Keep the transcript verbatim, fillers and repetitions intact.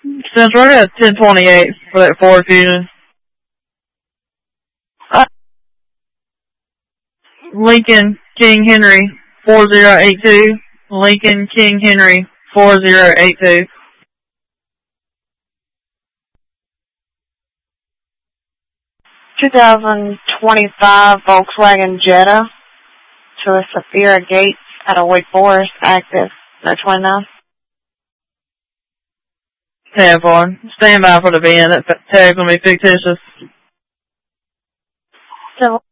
Central, I got ten twenty-eight for that Ford Fusion. Uh, Lincoln King Henry four zero eight two. Lincoln King Henry four zero eight two. twenty twenty-five Volkswagen Jetta to a Safira Gates out of Wake Forest, active. No twenty-nine. ten four. Stand by for the van. That tag's going to be fictitious. So